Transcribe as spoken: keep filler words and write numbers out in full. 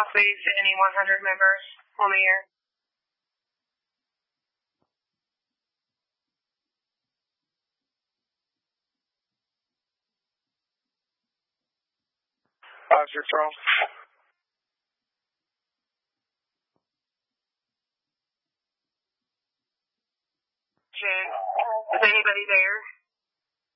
Possibly to any one hundred members on the air. five zero. Check. Is anybody there?